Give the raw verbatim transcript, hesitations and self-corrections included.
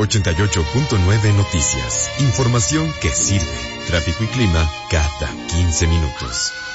ochenta y ocho punto nueve Noticias. Información que sirve. Tráfico y clima cada quince minutos.